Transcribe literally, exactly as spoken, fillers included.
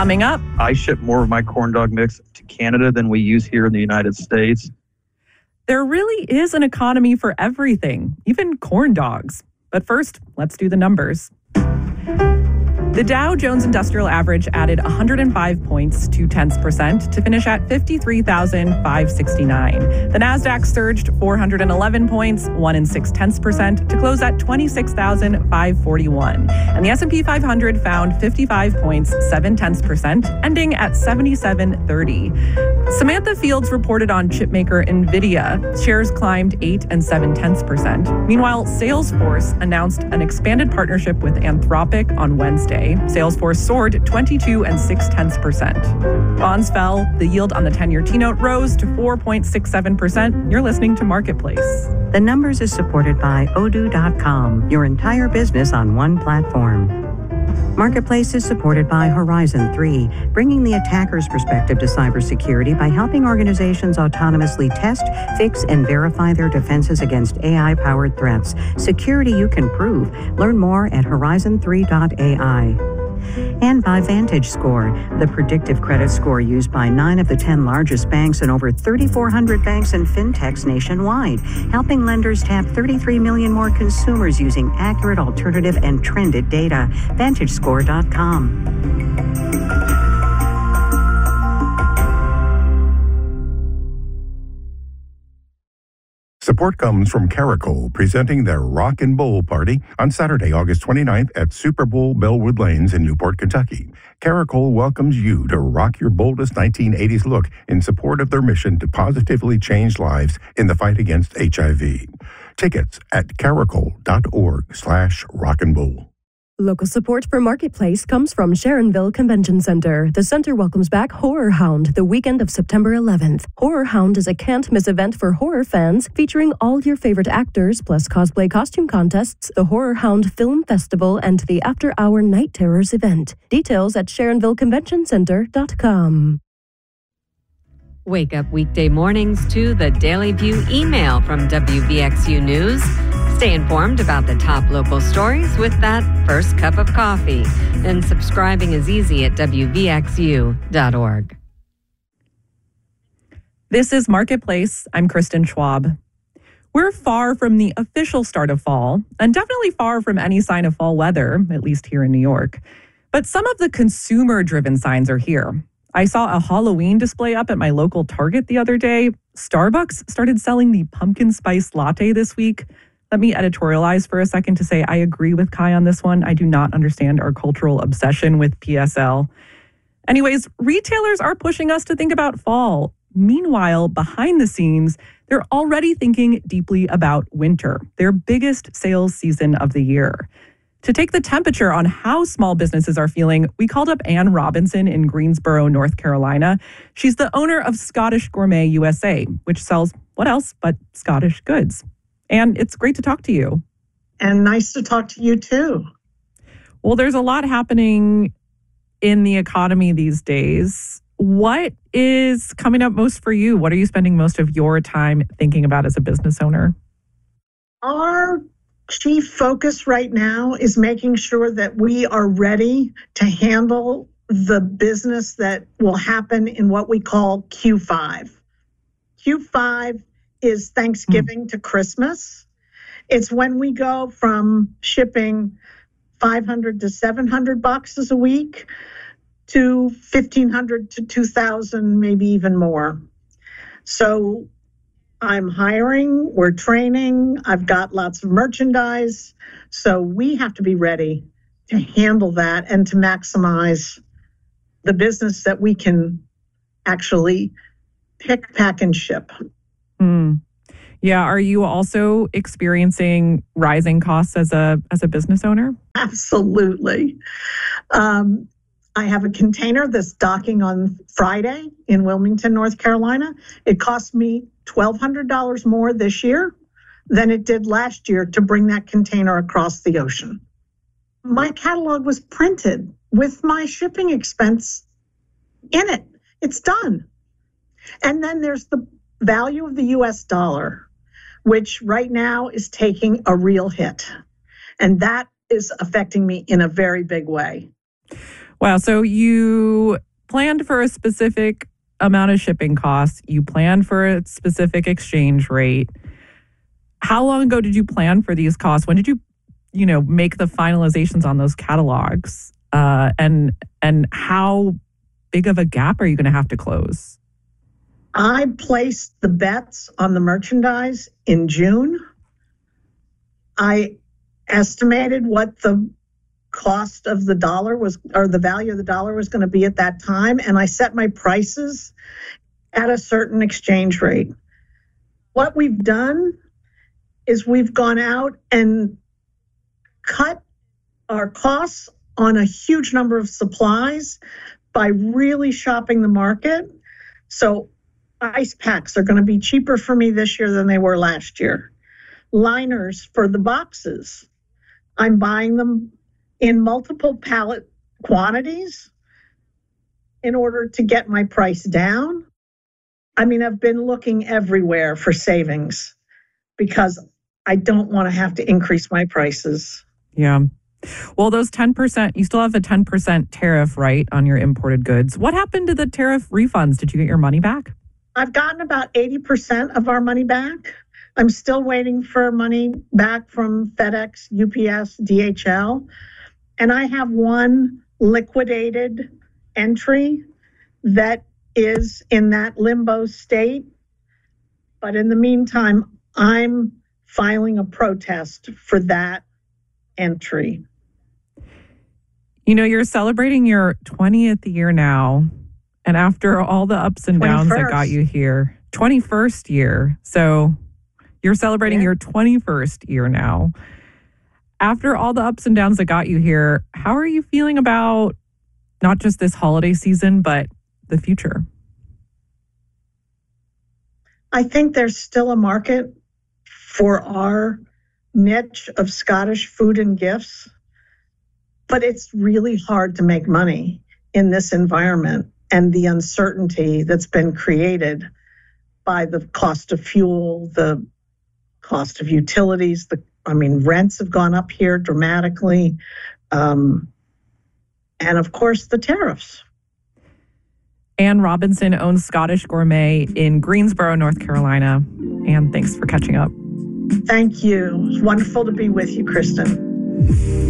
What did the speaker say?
Coming up, I ship more of my corn dog mix to Canada than we use here in the United States. There really is an economy for everything, even corn dogs. But first, let's do the numbers. The Dow Jones Industrial Average added one hundred five points, two tenths percent, to finish at fifty-three thousand five hundred sixty-nine. The Nasdaq surged four hundred eleven points, one and six tenths percent, to close at twenty-six thousand five hundred forty-one. And the S and P five hundred found fifty-five points, seven tenths percent, ending at seventy-seven thirty. Samantha Fields reported on chipmaker NVIDIA. Shares climbed eight and seven tenths percent. Meanwhile, Salesforce announced an expanded partnership with Anthropic on Wednesday. Salesforce soared twenty-two and six tenths percent. Bonds fell. The yield on the ten-year T-note rose to four point six seven percent. You're listening to Marketplace. The Numbers is supported by Odoo dot com, your entire business on one platform. Marketplace is supported by Horizon three, bringing the attacker's perspective to cybersecurity by helping organizations autonomously test, fix, and verify their defenses against A I-powered threats. Security you can prove. Learn more at horizon three dot A I. And by VantageScore, the predictive credit score used by nine of the ten largest banks and over thirty-four hundred banks and fintechs nationwide, helping lenders tap thirty-three million more consumers using accurate, alternative, and trended data. Vantage Score dot com. Support comes from Caracol, presenting their Rock and Bowl Party on Saturday, August twenty-ninth at Super Bowl Bellwood Lanes in Newport, Kentucky. Caracol welcomes you to rock your boldest nineteen eighties look in support of their mission to positively change lives in the fight against H I V. Tickets at caracol.org slash rock and bowl. Local support for Marketplace comes from Sharonville Convention Center. The center welcomes back Horror Hound the weekend of September eleventh. Horror Hound is a can't-miss event for horror fans featuring all your favorite actors, plus cosplay costume contests, the Horror Hound Film Festival, and the after-hour Night Terrors event. Details at sharonville convention center dot com. Wake up weekday mornings to the Daily View email from W V X U News. Stay informed about the top local stories with that first cup of coffee. And subscribing is easy at W V X U dot org. This is Marketplace. I'm Kristen Schwab. We're far from the official start of fall, and definitely far from any sign of fall weather, at least here in New York. But some of the consumer-driven signs are here. I saw a Halloween display up at my local Target the other day. Starbucks started selling the pumpkin spice latte this week. Let me editorialize for a second to say I agree with Kai on this one. I do not understand our cultural obsession with P S L. Anyways, retailers are pushing us to think about fall. Meanwhile, behind the scenes, they're already thinking deeply about winter, their biggest sales season of the year. To take the temperature on how small businesses are feeling, we called up Ann Robinson in Greensboro, North Carolina. She's the owner of Scottish Gourmet U S A, which sells what else but Scottish goods. And it's great to talk to you. And nice to talk to you too. Well, there's a lot happening in the economy these days. What is coming up most for you? What are you spending most of your time thinking about as a business owner? Our chief focus right now is making sure that we are ready to handle the business that will happen in what we call Q five. Q five is Thanksgiving mm. to Christmas. It's when we go from shipping five hundred to seven hundred boxes a week to fifteen hundred to two thousand, maybe even more. So I'm hiring, we're training, I've got lots of merchandise. So we have to be ready to handle that and to maximize the business that we can actually pick, pack, and ship. Mm. Yeah. Are you also experiencing rising costs as a as a business owner? Absolutely. Um, I have a container that's docking on Friday in Wilmington, North Carolina. It cost me twelve hundred dollars more this year than it did last year to bring that container across the ocean. My catalog was printed with my shipping expense in it. It's done. And then there's the value of the U S dollar, which right now is taking a real hit. And that is affecting me in a very big way. Wow. So you planned for a specific amount of shipping costs. You planned for a specific exchange rate. How long ago did you plan for these costs? When did you, you know, make the finalizations on those catalogs? Uh, and and how big of a gap are you going to have to close? I placed the bets on the merchandise in June. I estimated what the cost of the dollar was, or the value of the dollar was going to be at that time, and I set my prices at a certain exchange rate. What we've done is we've gone out and cut our costs on a huge number of supplies by really shopping the market. So ice packs are going to be cheaper for me this year than they were last year. Liners for the boxes, I'm buying them in multiple pallet quantities in order to get my price down. I mean, I've been looking everywhere for savings because I don't want to have to increase my prices. Yeah. Well, those ten percent, you still have a ten percent tariff, right, on your imported goods. What happened to the tariff refunds? Did you get your money back? I've gotten about eighty percent of our money back. I'm still waiting for money back from FedEx, U P S, D H L. And I have one liquidated entry that is in that limbo state. But in the meantime, I'm filing a protest for that entry. You know, you're celebrating your twentieth year now. And after all the ups and downs twenty-first. that got you here, twenty-first year. So you're celebrating Yeah. your twenty-first year now. After all the ups and downs that got you here, how are you feeling about not just this holiday season, but the future? I think there's still a market for our niche of Scottish food and gifts, but it's really hard to make money in this environment and the uncertainty that's been created by the cost of fuel, the cost of utilities, the I mean, rents have gone up here dramatically. Um, and of course, the tariffs. Anne Robinson owns Scottish Gourmet in Greensboro, North Carolina. Anne, thanks for catching up. Thank you. It's wonderful to be with you, Kristen.